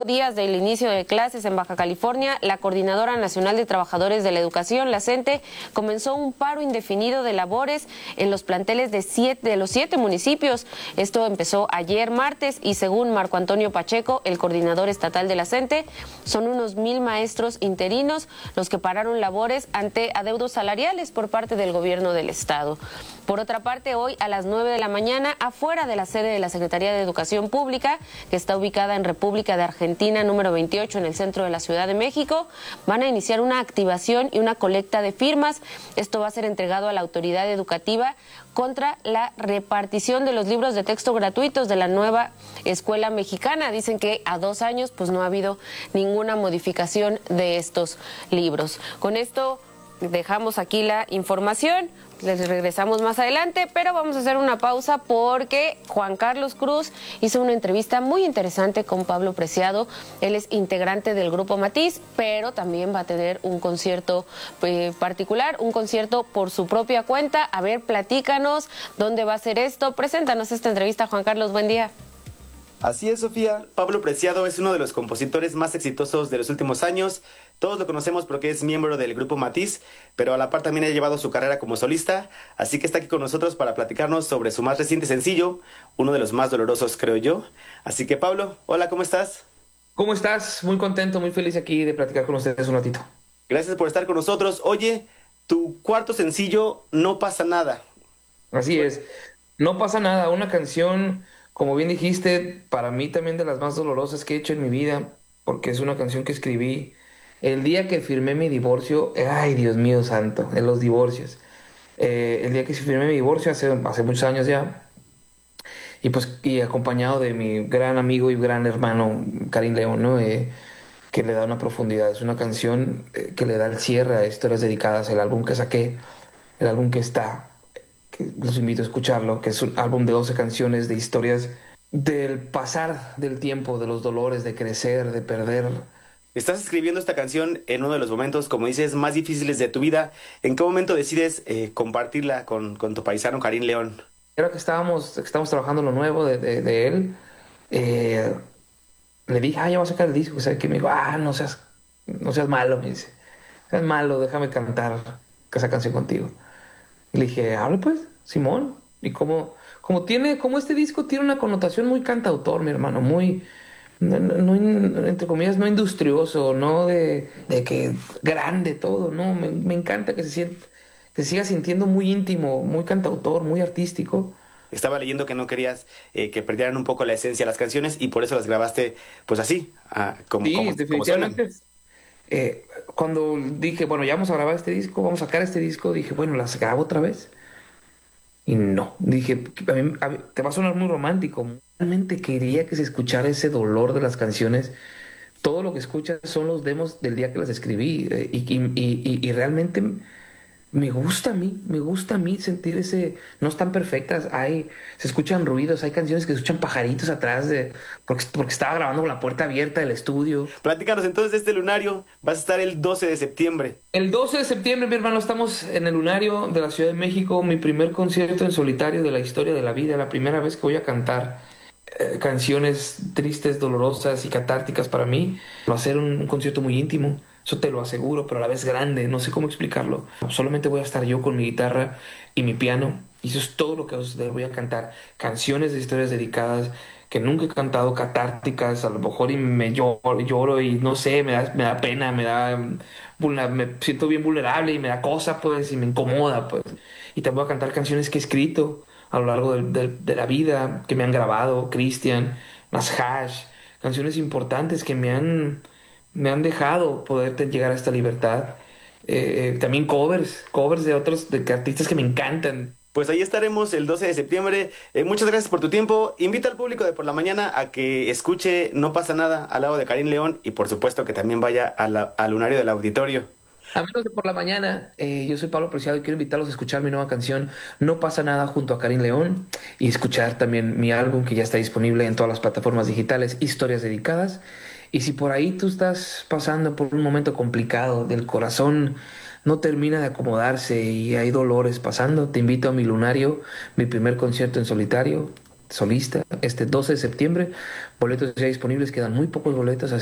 días del inicio de clases en Baja California, la Coordinadora Nacional de Trabajadores de la Educación, la CENTE, comenzó un paro indefinido de labores en los planteles de los 7 municipios. Esto empezó ayer martes y según Marco Antonio Pacheco, el coordinador estatal de la CENTE, son unos 1,000 maestros interinos los que pararon labores ante adeudos salariales por parte del gobierno del estado. Por otra parte, hoy a las 9 de la mañana, afuera de la sede de la Secretaría de Educación Pública, que está ubicada en República de Argentina, número 28, en el centro de la Ciudad de México, van a iniciar una activación y una colecta de firmas. Esto va a ser entregado a la autoridad educativa contra la repartición de los libros de texto gratuitos de la nueva escuela mexicana. Dicen que a 2 años pues no ha habido ninguna modificación de estos libros. Con esto dejamos aquí la información. Les regresamos más adelante, pero vamos a hacer una pausa porque Juan Carlos Cruz hizo una entrevista muy interesante con Pablo Preciado. Él es integrante del Grupo Matiz, pero también va a tener un concierto particular, un concierto por su propia cuenta. A ver, platícanos dónde va a ser esto. Preséntanos esta entrevista, Juan Carlos. Buen día. Así es, Sofía. Pablo Preciado es uno de los compositores más exitosos de los últimos años. Todos lo conocemos porque es miembro del Grupo Matiz, pero a la par también ha llevado su carrera como solista, así que está aquí con nosotros para platicarnos sobre su más reciente sencillo, uno de los más dolorosos, creo yo. Así que, Pablo, hola, ¿cómo estás? ¿Cómo estás? Muy contento, muy feliz aquí de platicar con ustedes un ratito. Gracias por estar con nosotros. Oye, tu cuarto sencillo, No pasa nada. Así es, No pasa nada, una canción, como bien dijiste, para mí también de las más dolorosas que he hecho en mi vida, porque es una canción que escribí el día que firmé mi divorcio. Ay, Dios mío santo, en los divorcios. El día que firmé mi divorcio, hace muchos años ya, y acompañado de mi gran amigo y gran hermano, Karim León, ¿no? Que le da una profundidad. Es una canción que le da el cierre a Historias Dedicadas, el álbum que saqué, el álbum que está, que los invito a escucharlo, que es un álbum de 12 canciones de historias del pasar del tiempo, de los dolores, de crecer, de perder. Estás escribiendo esta canción en uno de los momentos, como dices, más difíciles de tu vida. ¿En qué momento decides compartirla con tu paisano Karim León? Era que estábamos trabajando lo nuevo de él. Le dije, ya voy a sacar el disco. ¿Sabes qué? Me dijo, no seas malo, me dice. No seas malo, déjame cantar esa canción contigo. Y le dije, hable pues, Simón. Y como este disco tiene una connotación muy cantautor, mi hermano, muy, no, entre comillas, no industrioso, no de que grande todo, no, me encanta que se siga sintiendo muy íntimo, muy cantautor, muy artístico. Estaba leyendo que no querías que perdieran un poco la esencia de las canciones y por eso las grabaste pues así, Sí, definitivamente. Cuando dije, bueno, ya vamos a grabar este disco, vamos a sacar este disco, dije, bueno, ¿las grabo otra vez? Y no, dije, a mí te va a sonar muy romántico. Realmente quería que se escuchara ese dolor de las canciones. Todo lo que escuchas son los demos del día que las escribí. Y realmente me gusta a mí sentir ese. No están perfectas, se escuchan ruidos, hay canciones que se escuchan pajaritos atrás porque estaba grabando con la puerta abierta del estudio. Platícanos entonces de este lunario. Vas a estar el 12 de septiembre. El 12 de septiembre, mi hermano, estamos en el Lunario de la Ciudad de México, mi primer concierto en solitario de la historia de la vida, la primera vez que voy a cantar canciones tristes, dolorosas y catárticas para mí. Va a ser un concierto muy íntimo, eso te lo aseguro, pero a la vez grande, no sé cómo explicarlo. Solamente voy a estar yo con mi guitarra y mi piano, y eso es todo lo que voy a cantar. Canciones de historias dedicadas que nunca he cantado, catárticas, a lo mejor y me lloro y no sé, me da pena, me siento bien vulnerable y me da cosa, pues, y me incomoda, pues. Y también voy a cantar canciones que he escrito a lo largo de la vida, que me han grabado, Cristian, las Hash, canciones importantes que me han dejado poder llegar a esta libertad. También covers de de artistas que me encantan. Pues ahí estaremos el 12 de septiembre. Muchas gracias por tu tiempo. Invita al público de por la mañana a que escuche No pasa nada al lado de Karim León y por supuesto que también vaya al lunario del auditorio. Amigos de por la mañana, yo soy Pablo Preciado y quiero invitarlos a escuchar mi nueva canción No pasa nada junto a Karim León y escuchar también mi álbum que ya está disponible en todas las plataformas digitales, Historias Dedicadas. Y si por ahí tú estás pasando por un momento complicado del corazón, no termina de acomodarse y hay dolores pasando, te invito a mi lunario, mi primer concierto en solitario, solista, este 12 de septiembre. Boletos ya disponibles, quedan muy pocos boletos.